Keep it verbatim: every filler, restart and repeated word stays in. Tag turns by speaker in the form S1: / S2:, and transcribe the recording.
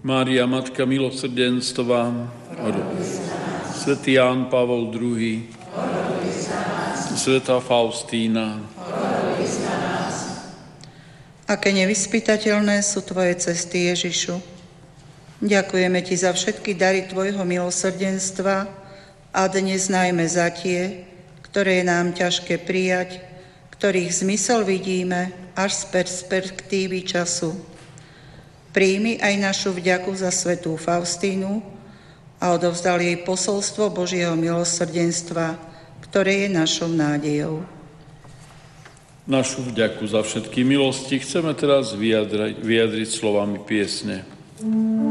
S1: Mária, Matka milosrdenstva, svätý Ján Pavol druhý, svätá Faustína.
S2: Aké nevyspytateľné sú Tvoje cesty, Ježišu. Ďakujeme Ti za všetky dary Tvojho milosrdenstva a dnes najmä za tie, ktoré je nám ťažké prijať, ktorých zmysel vidíme až z perspektívy času. Príjmi aj našu vďaku za svätú Faustínu a odovzdal jej posolstvo Božieho milosrdenstva, ktoré je našou nádejou.
S1: Našu vďaku za všetky milosti chceme teraz vyjadriť, vyjadriť slovami piesne.